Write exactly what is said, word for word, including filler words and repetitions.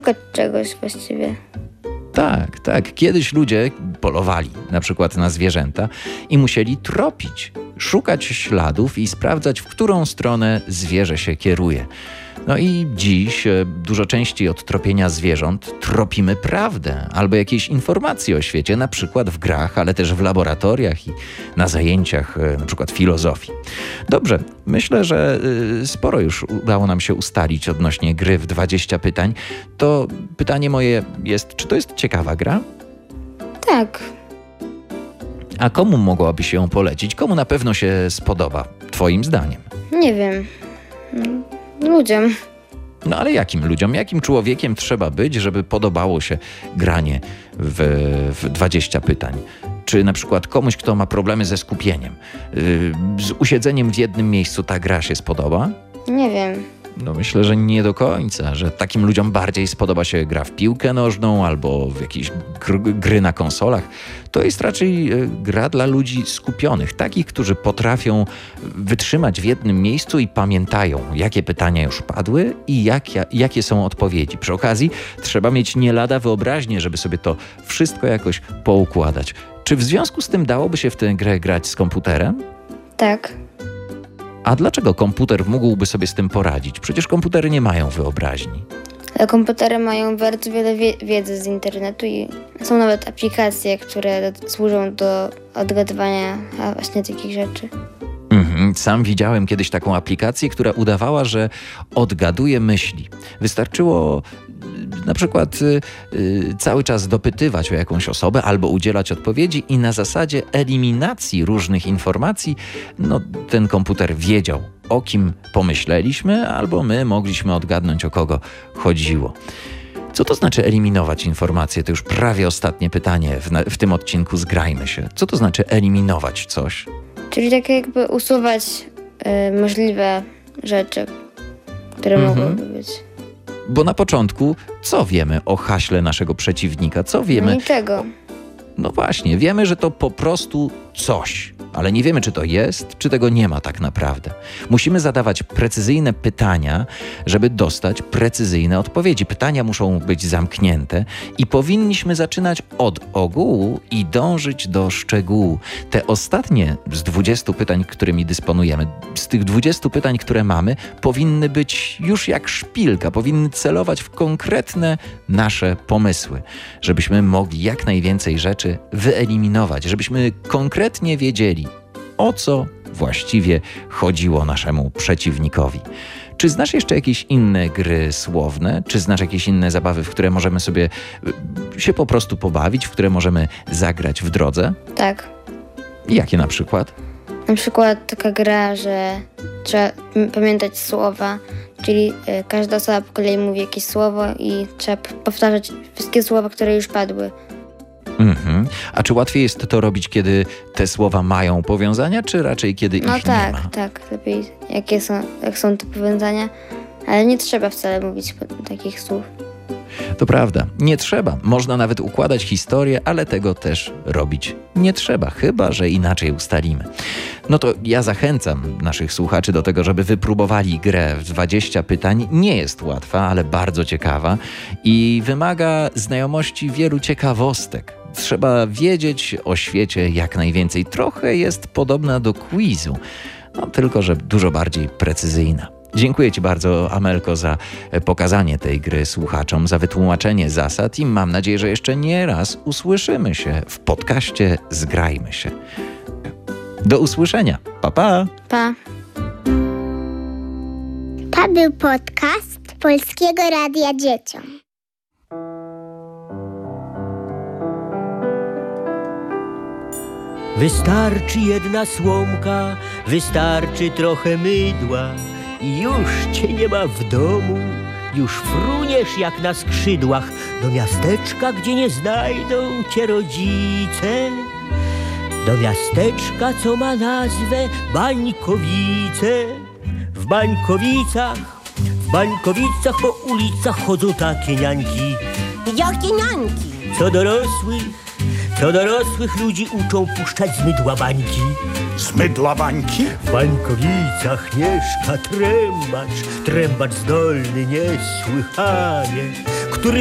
czegoś właściwie. Tak, tak. Kiedyś ludzie polowali na przykład na zwierzęta i musieli tropić, szukać śladów i sprawdzać, w którą stronę zwierzę się kieruje. No i dziś e, dużo częściej od tropienia zwierząt tropimy prawdę albo jakieś informacje o świecie, na przykład w grach, ale też w laboratoriach i na zajęciach e, na przykład filozofii. Dobrze, myślę, że e, sporo już udało nam się ustalić odnośnie gry w dwadzieścia pytań. To pytanie moje jest, czy to jest ciekawa gra? Tak. A komu mogłaby się ją polecić? Komu na pewno się spodoba, twoim zdaniem? Nie wiem. Mm, Ludziom. No ale jakim ludziom, jakim człowiekiem trzeba być, żeby podobało się granie w, w dwadzieścia pytań? Czy na przykład komuś, kto ma problemy ze skupieniem, yy, z usiedzeniem w jednym miejscu ta gra się spodoba? Nie wiem. No myślę, że nie do końca, że takim ludziom bardziej spodoba się gra w piłkę nożną albo w jakieś gr- gry na konsolach. To jest raczej y, gra dla ludzi skupionych, takich, którzy potrafią wytrzymać w jednym miejscu i pamiętają, jakie pytania już padły i jak, ja, jakie są odpowiedzi. Przy okazji trzeba mieć nie lada wyobraźnię, żeby sobie to wszystko jakoś poukładać. Czy w związku z tym dałoby się w tę grę grać z komputerem? Tak. A dlaczego komputer mógłby sobie z tym poradzić? Przecież komputery nie mają wyobraźni. Ale komputery mają bardzo wiele wie- wiedzy z internetu i są nawet aplikacje, które do- służą do odgadywania a właśnie takich rzeczy. Mhm. Sam widziałem kiedyś taką aplikację, która udawała, że odgaduje myśli. Wystarczyło y, na przykład y, y, cały czas dopytywać o jakąś osobę albo udzielać odpowiedzi i na zasadzie eliminacji różnych informacji no, ten komputer wiedział, o kim pomyśleliśmy, albo my mogliśmy odgadnąć, o kogo chodziło. Co to znaczy eliminować informacje? To już prawie ostatnie pytanie w, na, w tym odcinku Zgrajmy się. Co to znaczy eliminować coś? Czyli tak jakby usuwać y, możliwe rzeczy, które Mhm. mogłyby być. Bo na początku co wiemy o haśle naszego przeciwnika? Co No wiemy? niczego. No właśnie, wiemy, że to po prostu coś, ale nie wiemy, czy to jest, czy tego nie ma tak naprawdę. Musimy zadawać precyzyjne pytania, żeby dostać precyzyjne odpowiedzi. Pytania muszą być zamknięte i powinniśmy zaczynać od ogółu i dążyć do szczegółu. Te ostatnie z dwudziestu pytań, którymi dysponujemy, z tych dwudziestu pytań, które mamy, powinny być już jak szpilka, powinny celować w konkretne nasze pomysły, żebyśmy mogli jak najwięcej rzeczy wyeliminować, żebyśmy konkretnie wiedzieli, o co właściwie chodziło naszemu przeciwnikowi. Czy znasz jeszcze jakieś inne gry słowne? Czy znasz jakieś inne zabawy, w które możemy sobie y, się po prostu pobawić, w które możemy zagrać w drodze? Tak. Jakie na przykład? Na przykład taka gra, że trzeba m- pamiętać słowa, czyli y, każda osoba po kolei mówi jakieś słowo i trzeba p- powtarzać wszystkie słowa, które już padły. Mhm. A czy łatwiej jest to robić, kiedy te słowa mają powiązania, czy raczej kiedy No ich nie ma? tak, tak. Lepiej, jakie są, jak są te powiązania, ale nie trzeba wcale mówić po- takich słów. To prawda, nie trzeba. Można nawet układać historię, ale tego też robić nie trzeba, chyba że inaczej ustalimy. No to ja zachęcam naszych słuchaczy do tego, żeby wypróbowali grę w dwadzieścia pytań. Nie jest łatwa, ale bardzo ciekawa i wymaga znajomości wielu ciekawostek. Trzeba wiedzieć o świecie jak najwięcej. Trochę jest podobna do quizu, no tylko że dużo bardziej precyzyjna. Dziękuję Ci bardzo, Amelko, za pokazanie tej gry słuchaczom, za wytłumaczenie zasad i mam nadzieję, że jeszcze nie raz usłyszymy się w podcaście Zgrajmy się. Do usłyszenia. Pa, pa! Pa! To był podcast Polskiego Radia Dzieciom. Wystarczy jedna słomka, wystarczy trochę mydła i już cię nie ma w domu. Już fruniesz jak na skrzydłach do miasteczka, gdzie nie znajdą cię rodzice. Do miasteczka, co ma nazwę Bańkowice. W Bańkowicach, w Bańkowicach po ulicach chodzą takie niańki. Jakie niańki? Co dorosłych, co dorosłych ludzi uczą puszczać z mydła bańki. Z mydła bańki? W Bańkowicach mieszka trębacz, trębacz zdolny niesłychanie. który